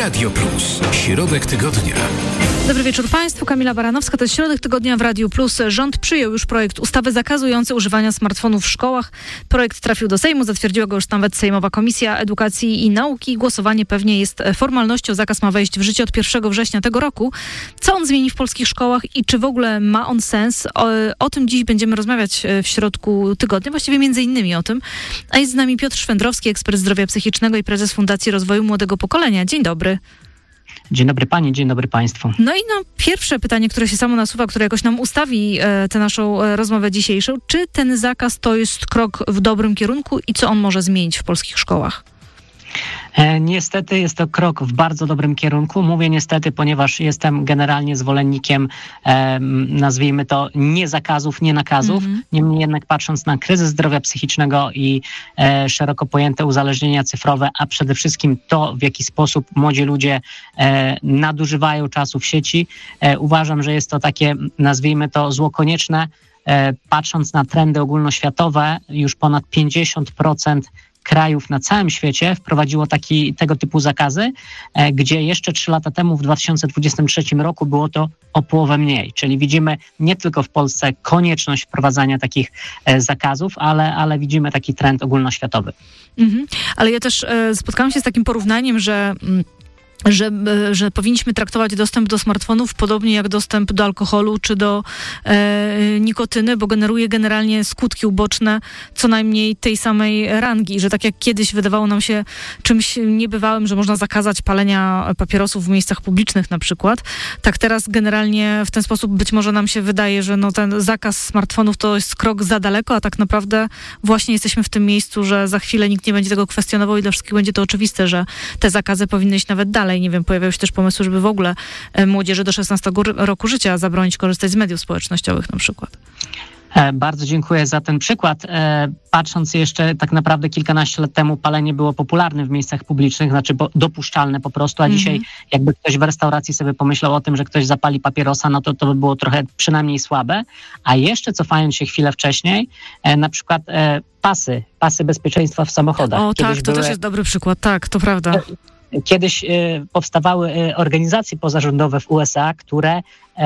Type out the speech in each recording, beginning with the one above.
Radio Plus. Środek tygodnia. Dobry wieczór Państwu. Kamila Baranowska. To jest Środek tygodnia w Radiu Plus. Rząd przyjął już projekt ustawy zakazujący używania smartfonów w szkołach. Projekt trafił do Sejmu. Zatwierdziła go już nawet Sejmowa Komisja Edukacji i Nauki. Głosowanie pewnie jest formalnością. Zakaz ma wejść w życie od 1 września tego roku. Co on zmieni w polskich szkołach i czy w ogóle ma on sens? O tym dziś będziemy rozmawiać w Środku tygodnia. Właściwie między innymi o tym. A jest z nami Piotr Szwendrowski, ekspert zdrowia psychicznego i prezes Fundacji Rozwoju Młodego Pokolenia. Dzień dobry. Dzień dobry Pani, dzień dobry Państwu. No i pierwsze pytanie, które się samo nasuwa, które jakoś nam ustawi tę naszą rozmowę dzisiejszą. Czy ten zakaz to jest krok w dobrym kierunku i co on może zmienić w polskich szkołach? Niestety jest to krok w bardzo dobrym kierunku. Mówię niestety, ponieważ jestem generalnie zwolennikiem, nazwijmy to, nie zakazów, nie nakazów. Niemniej jednak patrząc na kryzys zdrowia psychicznego i szeroko pojęte uzależnienia cyfrowe, a przede wszystkim to, w jaki sposób młodzi ludzie nadużywają czasu w sieci, uważam, że jest to takie, nazwijmy to, zło konieczne. Patrząc na trendy ogólnoświatowe, już ponad 50% krajów na całym świecie wprowadziło tego typu zakazy, gdzie jeszcze 3 lata temu, w 2023 roku, było to o połowę mniej. Czyli widzimy nie tylko w Polsce konieczność wprowadzania takich zakazów, ale widzimy taki trend ogólnoświatowy. Ale ja też spotkałam się z takim porównaniem, że powinniśmy traktować dostęp do smartfonów podobnie jak dostęp do alkoholu czy do nikotyny, bo generuje generalnie skutki uboczne co najmniej tej samej rangi. Że tak jak kiedyś wydawało nam się czymś niebywałym, że można zakazać palenia papierosów w miejscach publicznych na przykład, tak teraz generalnie w ten sposób być może nam się wydaje, że ten zakaz smartfonów to jest krok za daleko, a tak naprawdę właśnie jesteśmy w tym miejscu, że za chwilę nikt nie będzie tego kwestionował i dla wszystkich będzie to oczywiste, że te zakazy powinny iść nawet dalej. Nie wiem, pojawiają się też pomysły, żeby w ogóle młodzieży do 16 roku życia zabronić korzystać z mediów społecznościowych na przykład. Bardzo dziękuję za ten przykład. Patrząc jeszcze tak naprawdę kilkanaście lat temu palenie było popularne w miejscach publicznych, znaczy dopuszczalne po prostu, a dzisiaj jakby ktoś w restauracji sobie pomyślał o tym, że ktoś zapali papierosa, no to by było trochę przynajmniej słabe. A jeszcze cofając się chwilę wcześniej, na przykład pasy bezpieczeństwa w samochodach. O tak, to też jest dobry przykład, tak, to prawda. Kiedyś powstawały organizacje pozarządowe w USA, które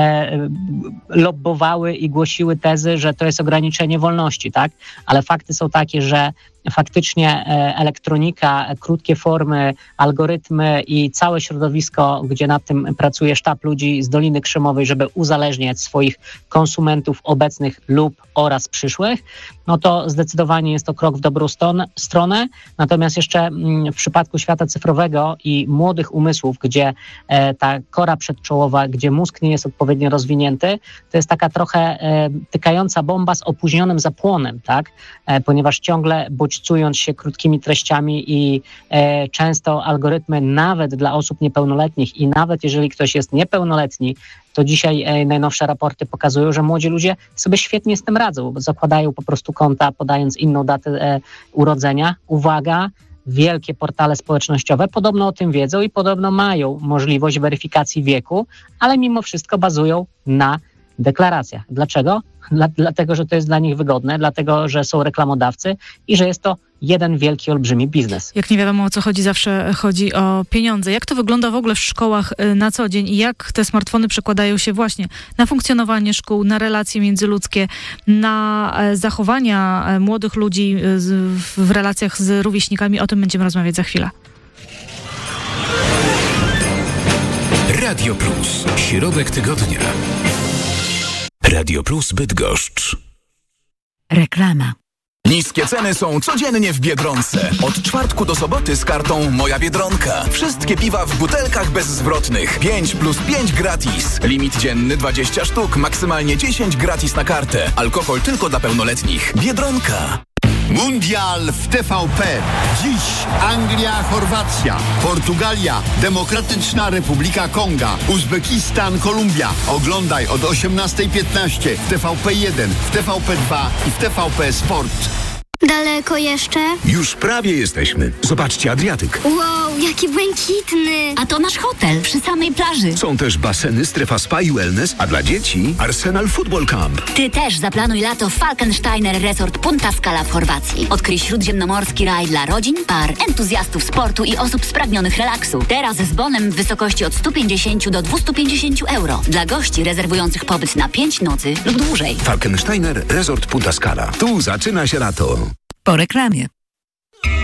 lobbowały i głosiły tezy, że to jest ograniczenie wolności, tak? Ale fakty są takie, że faktycznie elektronika, krótkie formy, algorytmy i całe środowisko, gdzie nad tym pracuje sztab ludzi z Doliny Krzemowej, żeby uzależniać swoich konsumentów obecnych lub oraz przyszłych, no to zdecydowanie jest to krok w dobrą stronę. Natomiast jeszcze w przypadku świata cyfrowego i młodych umysłów, gdzie ta kora przedczołowa, gdzie mózg nie jest odpowiednio rozwinięty, to jest taka trochę tykająca bomba z opóźnionym zapłonem, tak? Ponieważ ciągle bodźcując się krótkimi treściami i często algorytmy nawet dla osób niepełnoletnich i nawet jeżeli ktoś jest niepełnoletni, to dzisiaj najnowsze raporty pokazują, że młodzi ludzie sobie świetnie z tym radzą, bo zakładają po prostu konta, podając inną datę urodzenia. Uwaga, wielkie portale społecznościowe podobno o tym wiedzą i podobno mają możliwość weryfikacji wieku, ale mimo wszystko bazują na deklaracjach. Dlaczego? Dlatego, że to jest dla nich wygodne, dlatego, że są reklamodawcy i że jest to jeden wielki, olbrzymi biznes. Jak nie wiadomo o co chodzi, zawsze chodzi o pieniądze. Jak to wygląda w ogóle w szkołach na co dzień i jak te smartfony przekładają się właśnie na funkcjonowanie szkół, na relacje międzyludzkie, na zachowania młodych ludzi w relacjach z rówieśnikami? O tym będziemy rozmawiać za chwilę. Radio Plus. Środek tygodnia. Radio Plus Bydgoszcz. Reklama. Niskie ceny są codziennie w Biedronce. Od czwartku do soboty z kartą Moja Biedronka. Wszystkie piwa w butelkach bezzwrotnych. 5 plus 5 gratis. Limit dzienny 20 sztuk, maksymalnie 10 gratis na kartę. Alkohol tylko dla pełnoletnich. Biedronka. Mundial w TVP. Dziś Anglia, Chorwacja, Portugalia, Demokratyczna Republika Konga, Uzbekistan, Kolumbia. Oglądaj od 18:15 w TVP1, w TVP2 i w TVP Sport. Daleko jeszcze? Już prawie jesteśmy. Zobaczcie, Adriatyk. Wow, jaki błękitny! A to nasz hotel przy samej plaży. Są też baseny, strefa spa i wellness, a dla dzieci Arsenal Football Camp. Ty też zaplanuj lato w Falkensteiner Resort Punta Scala w Chorwacji. Odkryj śródziemnomorski raj dla rodzin, par, entuzjastów sportu i osób spragnionych relaksu. Teraz z bonem w wysokości od 150 do 250 euro. Dla gości rezerwujących pobyt na 5 nocy lub dłużej. Falkensteiner Resort Punta Scala. Tu zaczyna się lato. Po reklamie.